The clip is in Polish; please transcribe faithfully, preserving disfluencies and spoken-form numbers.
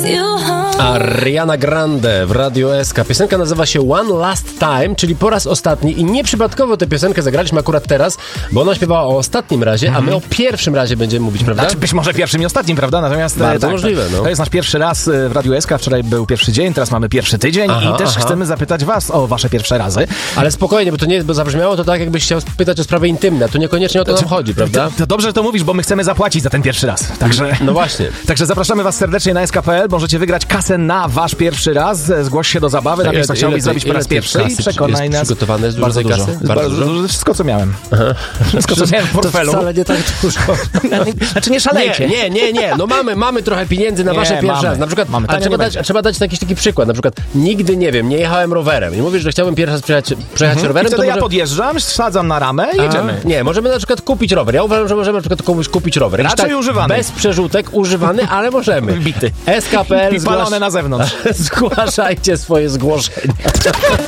Ariana Grande w Radiu S K. Piosenka nazywa się One Last Time, czyli po raz ostatni, i nieprzypadkowo tę piosenkę zagraliśmy akurat teraz, bo ona śpiewała o ostatnim razie, a my o pierwszym razie będziemy mówić, prawda? Znaczy być może pierwszym i ostatnim, prawda? Natomiast bardzo tak, możliwe, no. To jest nasz pierwszy raz w Radiu S K. Wczoraj był pierwszy dzień, teraz mamy pierwszy tydzień. Aha, i też aha. chcemy zapytać was o wasze pierwsze razy. Ale spokojnie, bo to nie jest, bo zabrzmiało to tak, jakbyś chciał pytać o sprawy intymne. Tu niekoniecznie o to nam chodzi, prawda? To, to dobrze, że to mówisz, bo my chcemy zapłacić za ten pierwszy raz. Także, no właśnie. Także zapraszamy was serdecznie na S K kropka P L. Możecie wygrać kasę na wasz pierwszy raz. Zgłoś się do zabawy. Tak, tak chciałbyś zrobić po raz pierwszy i przekonaj nas. Przygotowane jest bardzo dużo dużo. kasy? Bardzo dużo. dużo. Wszystko, co miałem. Aha. Wszystko, co miałem w portfelu. To wcale nie tak dużo. Znaczy nie szalejcie. Nie, nie, nie, nie. No mamy, mamy trochę pieniędzy na nie, wasze pierwsze mamy. raz. Na przykład, mamy. a trzeba, dać, a trzeba dać jakiś taki przykład. Na przykład, nigdy, nie wiem, nie jechałem rowerem. I mówisz, że chciałbym pierwszy raz przejechać, przejechać mhm. rowerem. I wtedy to ja może... podjeżdżam, wsadzam na ramę i jedziemy. Nie, możemy na przykład kupić rower. Ja uważam, że możemy na przykład komuś kupić rower. Raczej tak, używany. Bez przerzutek, używany, ale możemy. Bity. S K kropka P L I palone na zewnątrz. Zgłaszajcie swoje zgłoszenia.